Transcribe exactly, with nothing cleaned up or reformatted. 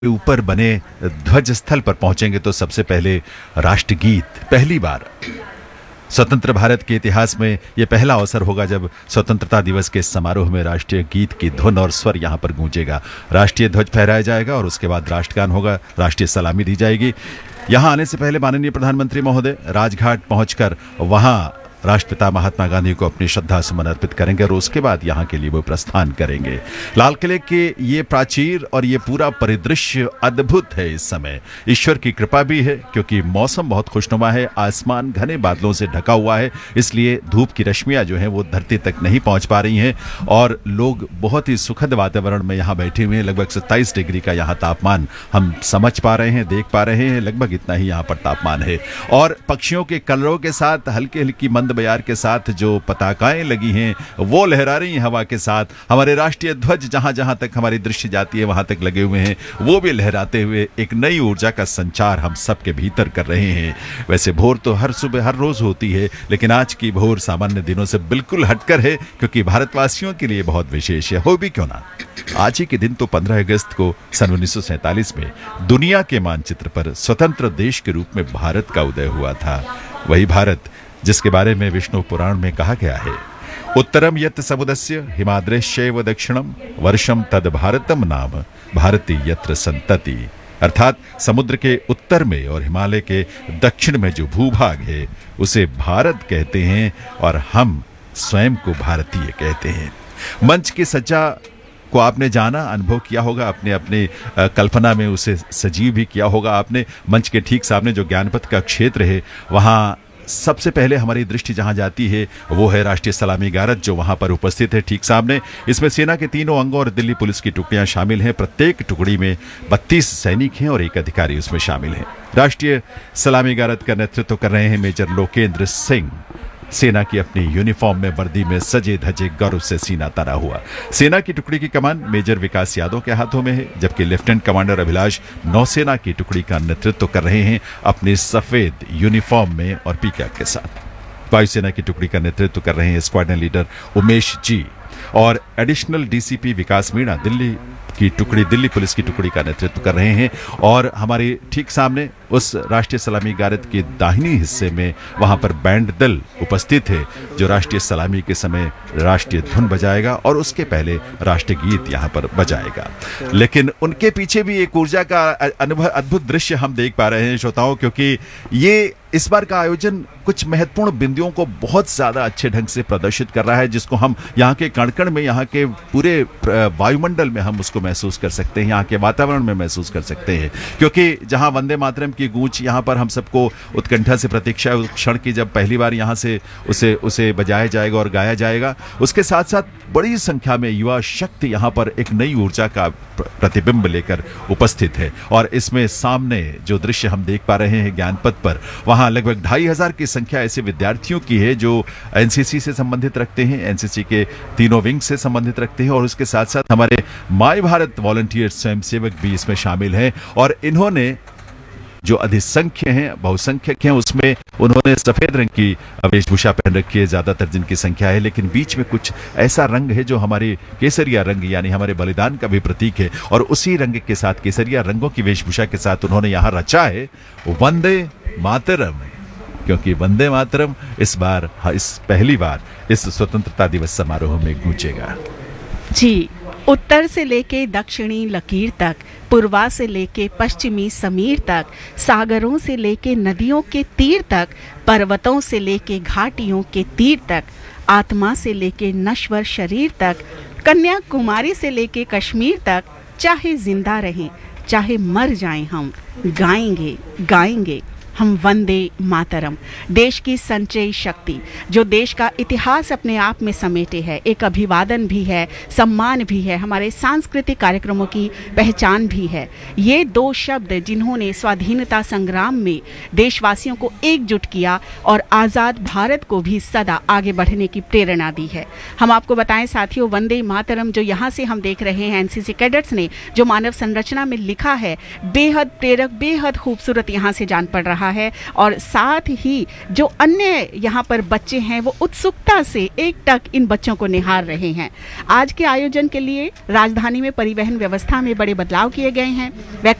ऊपर बने ध्वज स्थल पर पहुंचेंगे तो सबसे पहले राष्ट्रगीत। पहली बार स्वतंत्र भारत के इतिहास में यह पहला अवसर होगा जब स्वतंत्रता दिवस के समारोह में राष्ट्रीय गीत की धुन और स्वर यहां पर गूंजेगा। राष्ट्रीय ध्वज फहराया जाएगा और उसके बाद राष्ट्रगान होगा, राष्ट्रीय सलामी दी जाएगी। यहां आने से पहले माननीय प्रधानमंत्री महोदय राजघाट पहुंचकर वहां राष्ट्रपिता महात्मा गांधी को अपनी श्रद्धा सुमन अर्पित करेंगे और उसके बाद यहां के लिए वो प्रस्थान करेंगे। लाल किले के ये प्राचीर और ये पूरा परिदृश्य अद्भुत है। इस समय ईश्वर की कृपा भी है क्योंकि मौसम बहुत खुशनुमा है, आसमान घने बादलों से ढका हुआ है, इसलिए धूप की रश्मियां जो हैं वो धरती तक नहीं पहुंच पा रही हैं और लोग बहुत ही सुखद वातावरण में यहाँ बैठे हुए हैं। लगभग सत्ताईस डिग्री का यहाँ तापमान हम समझ पा रहे हैं, देख पा रहे हैं, लगभग इतना ही यहाँ पर तापमान है। और पक्षियों के कलरों के साथ हल्की हल्की मंद बयार के साथ जो पताकाएं लगी हैं वो लहरा रही हैं हवा के साथ। हमारे राष्ट्रीय ध्वज जहां जहां तक हमारी दृष्टि जाती है वहां तक लगे हुए हैं, वो भी लहराते हुए एक नई ऊर्जा का संचार हम सबके भीतर कर रहे हैं। वैसे भोर तो हर सुबह हर रोज होती है, लेकिन आज की भोर सामान्य दिनों से बिल्कुल हटकर है क्योंकि भारतवासियों के लिए बहुत विशेष है। हो भी क्यों ना, आज ही के दिन तो पंद्रह अगस्त को सन उन्नीस सौ सैंतालीस में दुनिया के मानचित्र पर स्वतंत्र देश के रूप में भारत का उदय हुआ था। वही भारत जिसके बारे में विष्णु पुराण में कहा गया है, उत्तरम यत् समुदस्य हिमाद्रेश्चैव दक्षिणम वर्षम तद भारतम नाम भारती यत्र संतति। अर्थात समुद्र के उत्तर में और हिमालय के दक्षिण में जो भूभाग है उसे भारत कहते हैं और हम स्वयं को भारतीय कहते हैं। मंच की सज्जा को आपने जाना, अनुभव किया होगा, अपने अपने कल्पना में उसे सजीव भी किया होगा आपने। मंच के ठीक सामने जो ज्ञानपथ का क्षेत्र है वहाँ सबसे पहले हमारी दृष्टि जहां जाती है वो है राष्ट्रीय सलामी गारद जो वहां पर उपस्थित है ठीक सामने। इसमें सेना के तीनों अंगों और दिल्ली पुलिस की टुकड़ियां शामिल हैं। प्रत्येक टुकड़ी में बत्तीस सैनिक हैं और एक अधिकारी उसमें शामिल हैं। राष्ट्रीय सलामी गारद का नेतृत्व कर रहे हैं मेजर लोकेंद्र सिंह। सेना की अपनी यूनिफॉर्म में वर्दी में सजे धजे गौरव से सीना तना हुआ। सेना की टुकड़ी की कमान मेजर विकास यादव के हाथों में है, जबकि लेफ्टिनेंट कमांडर अभिलाष नौसेना की टुकड़ी का नेतृत्व कर रहे हैं अपनी सफेद यूनिफॉर्म में और पीकैप के साथ। वायुसेना की टुकड़ी का नेतृत्व कर रहे हैं स्क्वाड्रन लीडर उमेश जी और एडिशनल डीसीपी विकास मीणा दिल्ली की टुकड़ी दिल्ली पुलिस की टुकड़ी का नेतृत्व कर रहे हैं। और हमारे ठीक सामने उस राष्ट्रीय सलामी गारद के दाहिनी हिस्से में वहां पर बैंड दल उपस्थित है जो राष्ट्रीय सलामी के समय राष्ट्रीय धुन बजाएगा और उसके पहले राष्ट्रीय गीत यहां पर बजाएगा। लेकिन उनके पीछे भी एक ऊर्जा का अनुभव अद्भुत दृश्य हम देख पा रहे हैं श्रोताओं, क्योंकि ये इस बार का आयोजन कुछ महत्वपूर्ण बिंदुओं को बहुत ज्यादा अच्छे ढंग से प्रदर्शित कर रहा है जिसको हम यहाँ के कण-कण में, यहाँ के पूरे वायुमंडल में हम उसको महसूस कर सकते हैं, यहाँ के वातावरण में महसूस कर सकते हैं। क्योंकि जहाँ वंदे मातरम की गूंज यहाँ पर हम सबको उत्कंठा से प्रतीक्षा है उस क्षण की जब पहली बार यहाँ से उसे उसे बजाया जाएगा और गाया जाएगा। उसके साथ साथ बड़ी संख्या में युवा शक्ति यहाँ पर एक नई ऊर्जा का प्रतिबिंब लेकर उपस्थित है। और इसमें सामने जो दृश्य हम देख पा रहे हैं ज्ञानपथ पर, वहां लगभग ढाई हजार की संख्या ऐसे विद्यार्थियों की है जो एनसीसी से संबंधित रखते हैं, एनसीसी के तीनों विंग से संबंधित रखते हैं और उसके साथ साथ हमारे माय भारत वॉलंटियर स्वयंसेवक भी इसमें शामिल हैं। और इन्होंने जो अधिसंख्य हैं, बहुसंख्यक हैं, उसमें उन्होंने सफेद रंग की वेशभूषा पहन रखी है ज्यादातर जिनकी संख्या है, लेकिन बीच में कुछ ऐसा रंग है जो हमारे केसरिया रंग यानी हमारे बलिदान का भी प्रतीक है और उसी रंग के साथ केसरिया रंगों की वेशभूषा के साथ उन्होंने यहाँ रचा है वंदे मातरम, क्योंकि वंदे मातरम इस बार इस पहली बार इस स्वतंत्रता दिवस समारोह में गूंजेगा। जी, उत्तर से लेके दक्षिणी लकीर तक, पूर्वा से लेके पश्चिमी समीर तक, सागरों से लेके नदियों के तीर तक, पर्वतों से लेके घाटियों के तीर तक, आत्मा से लेके नश्वर शरीर तक, कन्याकुमारी से लेके कश्मीर तक, चाहे जिंदा रहें चाहे मर जाएं हम गाएंगे गाएंगे हम वंदे मातरम। देश की संचयी शक्ति जो देश का इतिहास अपने आप में समेटे है, एक अभिवादन भी है, सम्मान भी है, हमारे सांस्कृतिक कार्यक्रमों की पहचान भी है। ये दो शब्द जिन्होंने स्वाधीनता संग्राम में देशवासियों को एकजुट किया और आज़ाद भारत को भी सदा आगे बढ़ने की प्रेरणा दी है। हम आपको बताएं साथियों, वंदे मातरम जो यहाँ से हम देख रहे हैं एनसीसी कैडेट्स ने जो मानव संरचना में लिखा है, बेहद प्रेरक, बेहद खूबसूरत यहाँ से जान पड़ रहा रहा है और साथ ही जो अन्य यहाँ पर बच्चे हैं वो उत्सुकता से एकटक इन बच्चों को निहार रहे हैं। आज के आयोजन के लिए राजधानी में परिवहन व्यवस्था में बड़े बदलाव किए गए हैं।